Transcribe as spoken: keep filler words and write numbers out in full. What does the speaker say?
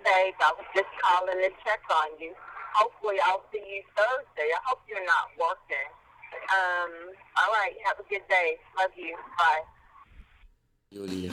safe. I was just calling to check on you. Hopefully I'll see you Thursday. I hope you're not working. Um, all right. Have a good day. Love you. Bye. Julia.